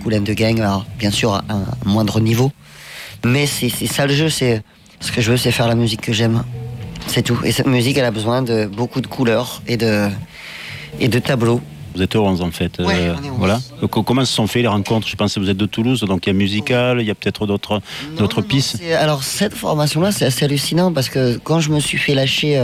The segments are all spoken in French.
Kool and the Gang, alors bien sûr à un moindre niveau. Mais c'est ça le jeu, c'est ce que je veux, c'est faire la musique que j'aime. C'est tout. Et cette musique, elle a besoin de beaucoup de couleurs et de tableaux. Vous êtes 11 en fait. Ouais, on est 11. Voilà. Comment se sont fait les rencontres? Je pense que vous êtes de Toulouse, donc il y a musical, il y a peut-être d'autres pistes. Alors cette formation-là, c'est assez hallucinant parce que quand je me suis fait lâcher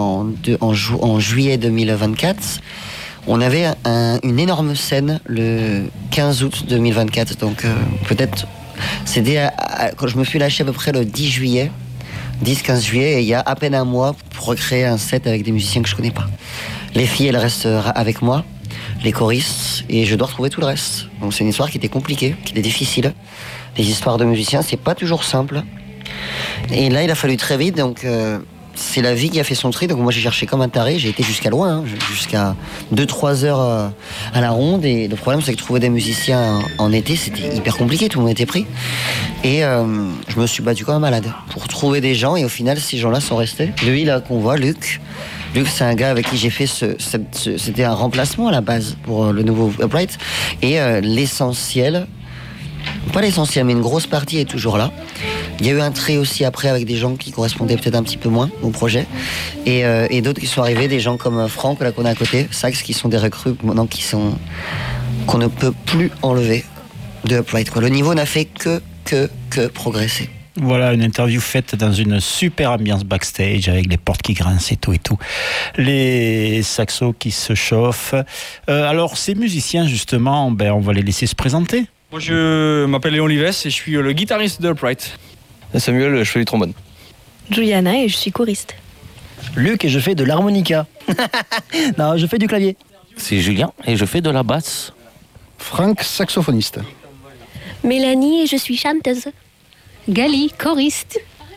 en juillet 2024, on avait une énorme scène le 15 août 2024. Donc peut-être, c'était quand je me suis lâché à peu près le 10 juillet. 10-15 juillet, et il y a à peine un mois pour recréer un set avec des musiciens que je connais pas. Les filles, elles restent avec moi, les choristes, et je dois retrouver tout le reste. Donc c'est une histoire qui était compliquée, qui était difficile. Les histoires de musiciens, c'est pas toujours simple. Et là, il a fallu très vite, donc c'est la vie qui a fait son tri. Donc moi, j'ai cherché comme un taré, j'ai été jusqu'à loin, jusqu'à 2-3 heures à la ronde. Et le problème, c'est que trouver des musiciens en été, c'était hyper compliqué, tout le monde était pris. Et je me suis battu comme un malade pour trouver des gens. Et au final, ces gens-là sont restés. Lui, là, qu'on voit, Luc, c'est un gars avec qui j'ai fait c'était un remplacement à la base pour le nouveau Upright. Et l'essentiel, pas l'essentiel, mais une grosse partie est toujours là. Il y a eu un trait aussi après avec des gens qui correspondaient peut-être un petit peu moins au projet. Et d'autres qui sont arrivés, des gens comme Franck, là qu'on a à côté, Sax, qui sont des recrues maintenant qu'on ne peut plus enlever de Upright, quoi. Le niveau n'a fait que progresser. Voilà, une interview faite dans une super ambiance backstage avec les portes qui grincent et tout. Les saxos qui se chauffent. Alors, ces musiciens, justement, on va les laisser se présenter. Moi, je m'appelle Léon Lives et je suis le guitariste de Upright. Samuel, je fais du trombone. Juliana et je suis choriste. Luc et je fais de l'harmonica. Non, je fais du clavier. C'est Julien et je fais de la basse. Franck, saxophoniste. Mélanie et je suis chanteuse. Gali, choriste.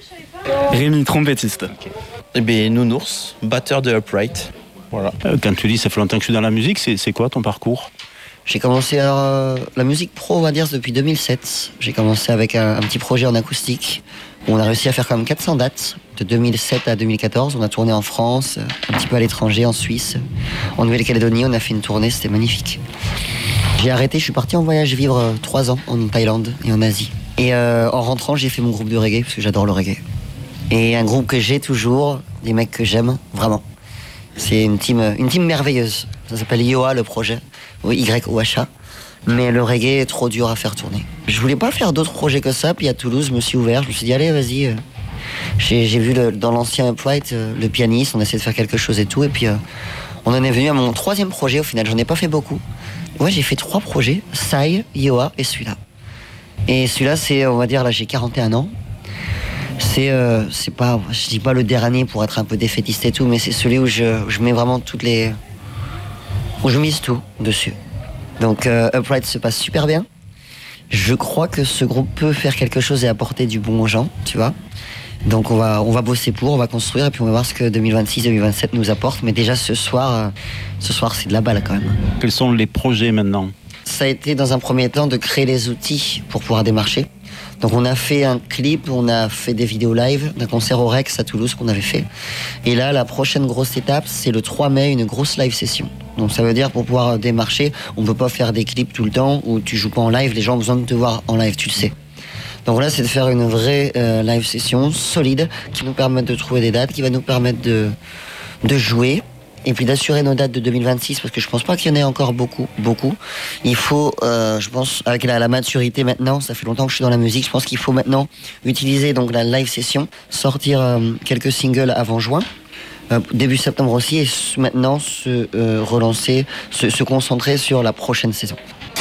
Rémi, trompettiste. Eh bien, Nounours, batteur de Upright. Voilà. Quand tu dis ça fait longtemps que je suis dans la musique, c'est quoi ton parcours? J'ai commencé la musique pro, on va dire, depuis 2007. J'ai commencé avec un petit projet en acoustique où on a réussi à faire quand même 400 dates. De 2007 à 2014, on a tourné en France, un petit peu à l'étranger, en Suisse, en Nouvelle-Calédonie. On a fait une tournée, c'était magnifique. J'ai arrêté, je suis parti en voyage vivre 3 ans en Thaïlande et en Asie. Et en rentrant, j'ai fait mon groupe de reggae, parce que j'adore le reggae. Et un groupe que j'ai toujours, des mecs que j'aime, vraiment. C'est une team merveilleuse. Ça s'appelle Yoa, le projet. Y-O-H-A. Mais le reggae est trop dur à faire tourner. Je voulais pas faire d'autres projets que ça, puis à Toulouse, je me suis ouvert. Je me suis dit, allez, vas-y. J'ai vu dans l'ancien Upright, le pianiste, on a essayé de faire quelque chose et tout. Et puis, on en est venu à mon 3e projet, au final. J'en ai pas fait beaucoup. Ouais, j'ai fait 3 projets. Sai, Yoa et celui-là. Et celui-là, c'est, on va dire, là, j'ai 41 ans. C'est pas, je dis pas le dernier pour être un peu défaitiste et tout, mais c'est celui où je mets vraiment où je mise tout dessus. Donc Upright se passe super bien. Je crois que ce groupe peut faire quelque chose et apporter du bon aux gens, tu vois. Donc on va bosser on va construire et puis on va voir ce que 2026-2027 nous apporte. Mais déjà ce soir c'est de la balle quand même. Quels sont les projets maintenant? Ça a été dans un premier temps de créer les outils pour pouvoir démarcher. Donc on a fait un clip, on a fait des vidéos live d'un concert au Rex à Toulouse qu'on avait fait. Et là, la prochaine grosse étape, c'est le 3 mai, une grosse live session. Donc ça veut dire pour pouvoir démarcher, on ne peut pas faire des clips tout le temps où tu joues pas en live, les gens ont besoin de te voir en live, tu le sais. Donc là, c'est de faire une vraie live session solide qui nous permette de trouver des dates, qui va nous permettre de jouer. Et puis d'assurer nos dates de 2026, parce que je pense pas qu'il y en ait encore beaucoup. Il faut, je pense, avec la maturité maintenant, ça fait longtemps que je suis dans la musique, je pense qu'il faut maintenant utiliser donc la live session, sortir quelques singles avant juin, début septembre aussi, et maintenant se relancer, se concentrer sur la prochaine saison.